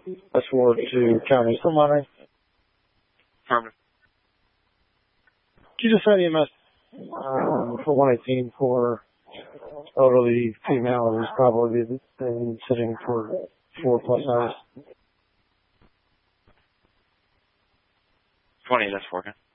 That's forward to county. Somebody. Affirmative. You just had EMS for 118 for elderly female who's probably been sitting for 4+ hours. 20, that's working.